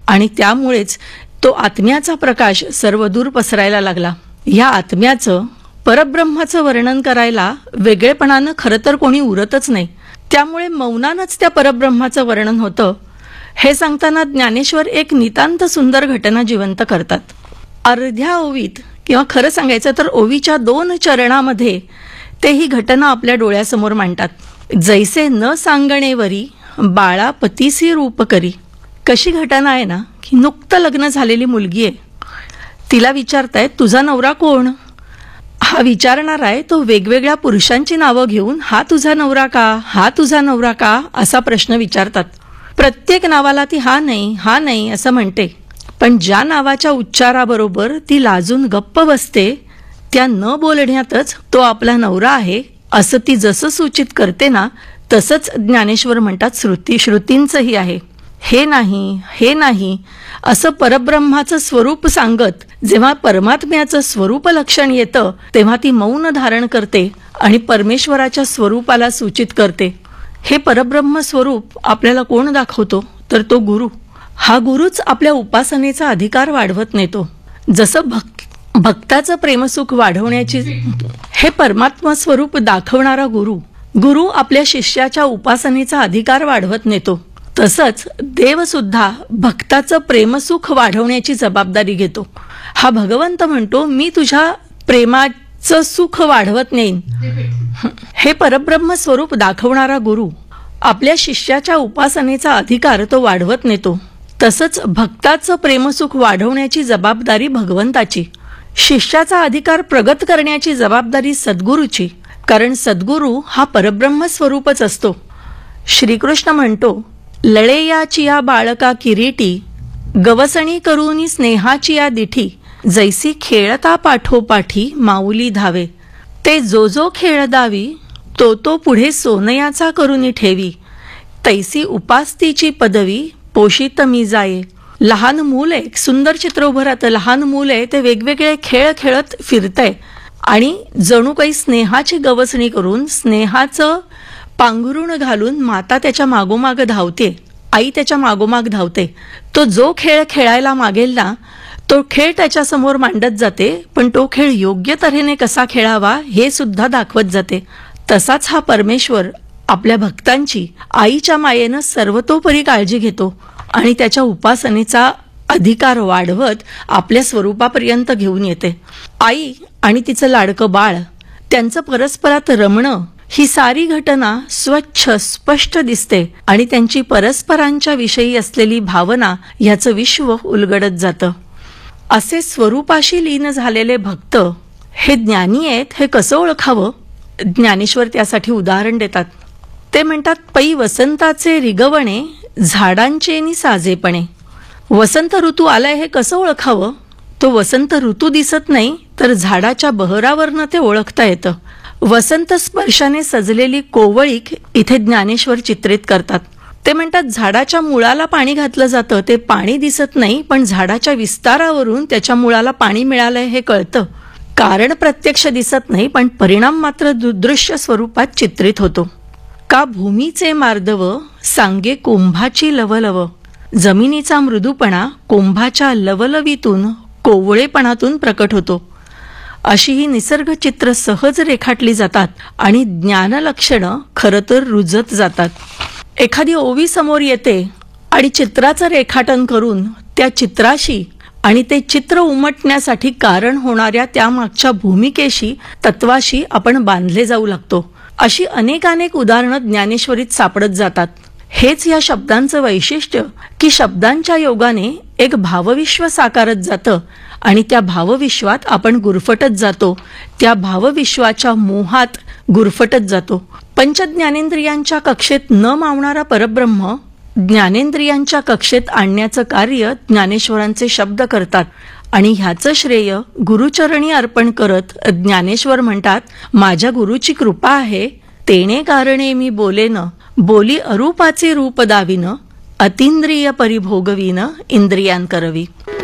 आणि त्यामुळेच तो आत्म्याचा प्रकाश सर्वदूर पसरायला लागला. या आत्म्याचं, परब्रह्माचं वर्णन करायला वेगळेपणानं खरं तर कोणी उरतच नाही. त्यामुळे मौनानंच त्या परब्रह्माचं वर्णन होतं. हे सांगताना ज्ञानेश्वर एक नितांत सुंदर घटना जिवंत करतात. अर्ध्या ओवीत, किंवा खरं सांगायचं तर ओवीच्या 2 चरणामध्ये ते ही घटना आपल्या डोळ्यासमोर मांडतात. जैसे न सांगणेवरी बाळा पतीसी रूप करी. कशी घटना आहे ना, की नुकतं लग्न झालेली मुलगी आहे. तिला विचारतायत तुझा नवरा कोण. हा विचारणार आहे तो वेगवेगळ्या पुरुषांची नावं घेऊन हा तुझा नवरा का, हा तुझा नवरा का असा प्रश्न विचारतात. प्रत्येक नावाला ती हा नाही असं म्हणते. पण ज्या नावाच्या उच्चाराबरोबर ती लाजून गप्प बसते, त्या न बोलण्यातच तो आपला नवरा आहे असं ती जसं सूचित करते ना, तसंच ज्ञानेश्वर म्हणतात श्रुतींचंही आहे. हे नाही असं परब्रह्माचं स्वरूप सांगत जेव्हा परमात्म्याचं स्वरूप लक्षण येतं, तेव्हा ती मौन धारण करते आणि परमेश्वराच्या स्वरूपाला सूचित करते. हे परब्रह्म स्वरूप आपल्याला कोण दाखवतो, तर तो गुरु. हा गुरुच आपल्या उपासनेचा अधिकार वाढवत नेतो. जसं भक्ताचं प्रेमसुख वाढवण्याची हे परमात्मा स्वरूप दाखवणारा गुरु आपल्या शिष्याच्या उपासनेचा अधिकार वाढवत नेतो. तसंच देव सुद्धा भक्ताचं प्रेमसुख वाढवण्याची जबाबदारी घेतो. हा भगवंत म्हणतो मी तुझ्या प्रेमाचं सुख वाढवत नेईन. हे परब्रह्म स्वरूप दाखवणारा गुरु आपल्या शिष्याच्या उपासनेचा अधिकार तो वाढवत नेतो. तसंच भक्ताचं प्रेमसुख वाढवण्याची जबाबदारी भगवंताची. शिष्याचा अधिकार प्रगत करण्याची जबाबदारी सद्गुरूची, कारण सद्गुरू हा परब्रह्म स्वरूपच असतो. श्रीकृष्ण म्हणतो लळेयाची या बाळका किरीटी, गवसणी करूनी स्नेहाची या दिठी, जैसी खेळता पाठोपाठी माऊली धावे. ते जो खेळ दावी, तो पुढे सोनयाचा करूनी ठेवी, तैसी उपास्तीची पदवी पोषित मी जाये. लहान मूल आहे, सुंदर चित्र उभं राहतं. लहान मूल आहे, ते वेगवेगळे खेळ खेळत फिरतंय आणि जणू काही स्नेहाची गवसणी करून, स्नेहाचं पांघरुण घालून माता त्याच्या मागोमाग धावते, आई त्याच्या मागोमाग धावते. तो जो खेळ खेळायला मागेल ना, तो खेळ त्याच्यासमोर मांडत जाते, पण तो खेळ योग्य तऱ्हेने कसा खेळावा हे सुद्धा दाखवत जाते. तसाच हा परमेश्वर आपल्या भक्तांची आईच्या मायेनं सर्वतोपरी काळजी घेतो आणि त्याच्या उपासनेचा अधिकार वाढवत आपल्या स्वरूपापर्यंत घेऊन येते. आई आणि तिचं लाडकं बाळ, त्यांचं परस्परात रमणं, ही सारी घटना स्वच्छ स्पष्ट दिसते आणि त्यांची परस्परांच्या विषयी असलेली भावना ह्याचं विश्व उलगडत जातं. असे स्वरूपाशी लीन झालेले भक्त हे ज्ञानी आहेत हे कसं ओळखावं. ज्ञानेश्वर त्यासाठी उदाहरण देतात. ते म्हणतात पै वसंताचे रिगवणे, झाडांचे नि साजेपणे. वसंत ऋतू आलाय हे कसं ओळखावं. तो वसंत ऋतू दिसत नाही, तर झाडाच्या बहरावरनं ते ओळखता येतं. वसंत स्पर्शाने सजलेली कोवळीक इथे ज्ञानेश्वर चित्रित करतात. ते म्हणतात झाडाच्या मुळाला पाणी घातलं जातं, ते पाणी दिसत नाही, पण झाडाच्या विस्तारावरून त्याच्या मुळाला पाणी मिळालंय हे कळतं. कारण प्रत्यक्ष दिसत नाही, पण परिणाम मात्र दृश्य स्वरूपात चित्रित होतो. का भूमीचे मार्दव सांगे कुंभाची लवलव, जमिनीचा मृदूपणा कुंभाच्या लवलवीतून कोवळेपणातून प्रकट होतो. अशी ही निसर्ग चित्र सहज रेखाटली जातात आणि ज्ञानलक्षणं खरं तर रुजत जातात. एखादी ओवी समोर येते आणि चित्राचं रेखाटन करून त्या चित्राशी आणि ते चित्र उमटण्यासाठी कारण होणाऱ्या त्यामागच्या भूमिकेशी, तत्वाशी आपण बांधले जाऊ लागतो. अशी अनेक उदाहरणं ज्ञानेश्वरीत सापडत जातात. हेच या शब्दांचं वैशिष्ट्य, की शब्दांच्या योगाने एक भावविश्व साकारत जातं आणि त्या भावविश्वात आपण गुरफटत जातो, त्या भावविश्वाच्या मोहात गुरफटत जातो. पंचज्ञानेंद्रियांच्या कक्षेत न मावणारा परब्रह्म ज्ञानेंद्रियांच्या कक्षेत आणण्याचं कार्य ज्ञानेश्वरांचे शब्द करतात आणि ह्याचं श्रेय गुरुचरणी अर्पण करत ज्ञानेश्वर म्हणतात माझ्या गुरुची कृपा आहे, तेने कारणे मी बोलेन, बोली अरूपाचे रूप दाविन, अतींद्रिय परिभोगविन इंद्रियां करवी.